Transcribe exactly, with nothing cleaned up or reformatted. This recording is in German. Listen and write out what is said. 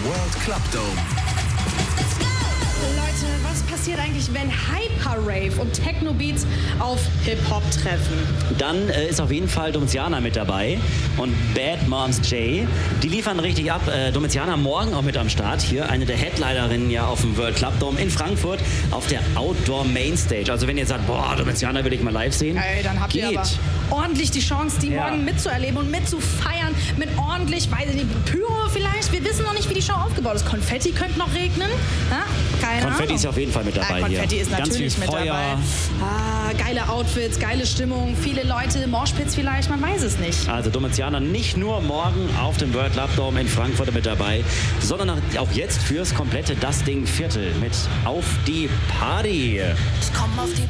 World Club Dome. Leute, was passiert eigentlich, wenn Hyper-Rave und Techno-Beats auf Hip-Hop treffen? Dann äh, ist auf jeden Fall Domiziana mit dabei und Bad Moms J. Die liefern richtig ab. Äh, Domiziana morgen auch mit am Start. Hier eine der Headlinerinnen ja auf dem World Club Dome in Frankfurt auf der Outdoor Mainstage. Also wenn ihr sagt, boah, Domiziana will ich mal live sehen, Ey, dann habt geht. ihr aber ordentlich die Chance, die Ja. morgen mitzuerleben und mitzufeiern mit ordentlich, weiß ich nicht, Pyro vielleicht. Wir wissen noch nicht, wie die Show aufgebaut ist. Konfetti könnte noch regnen. Ja? Keine Konfetti Ahnung. ist auf jeden Fall mit dabei ja, Konfetti hier. ist Ganz natürlich viel mit Feuer. dabei. Ah, geile Outfits, geile Stimmung, viele Leute, Moshpits vielleicht, man weiß es nicht. Also Domiziana nicht nur morgen auf dem World Club Dome in Frankfurt mit dabei, sondern auch jetzt fürs komplette Das Ding Viertel mit Auf die Party. Ich komm auf die